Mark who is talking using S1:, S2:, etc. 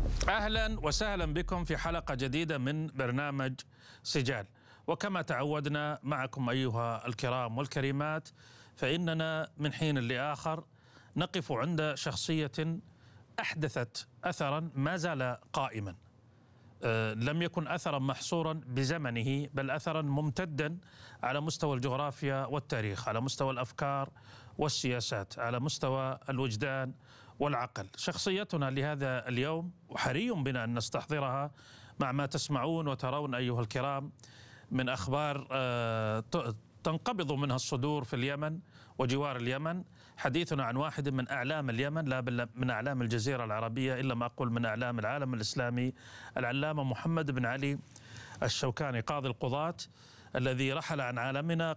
S1: أهلا وسهلا بكم في حلقة جديدة من برنامج سجال. وكما تعودنا معكم أيها الكرام والكريمات، فإننا من حين لآخر نقف عند شخصية أحدثت أثرا ما زال قائما، لم يكن أثرا محصورا بزمنه، بل أثرا ممتدا على مستوى الجغرافيا والتاريخ، على مستوى الأفكار والسياسات، على مستوى الوجدان والعقل. شخصيتنا لهذا اليوم وحري بنا أن نستحضرها مع ما تسمعون وترون أيها الكرام من أخبار تنقبض منها الصدور في اليمن وجوار اليمن. حديثنا عن واحد من أعلام اليمن، لا بل من أعلام الجزيرة العربية، إلا ما أقول من أعلام العالم الإسلامي، العلامة محمد بن علي الشوكاني، قاضي القضاة الذي رحل عن عالمنا